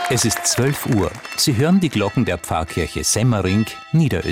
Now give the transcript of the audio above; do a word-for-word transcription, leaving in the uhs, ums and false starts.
Es ist zwölf Uhr. Sie hören die Glocken der Pfarrkirche Semmering, Niederösterreich.